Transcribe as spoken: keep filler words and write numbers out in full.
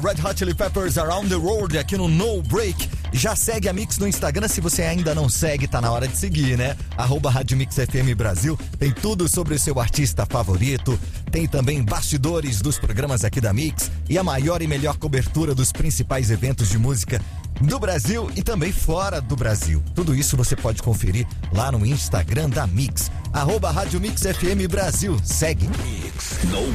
Red Hot Chili Peppers Around the World aqui no No Break. Já segue a Mix no Instagram, se você ainda não segue, tá na hora de seguir, né? Arroba Rádio Mix F M Brasil, tem tudo sobre o seu artista favorito, tem também bastidores dos programas aqui da Mix e a maior e melhor cobertura dos principais eventos de música do Brasil e também fora do Brasil. Tudo isso você pode conferir lá no Instagram da Mix, arroba Rádio Mix F M Brasil. Segue. Mix, no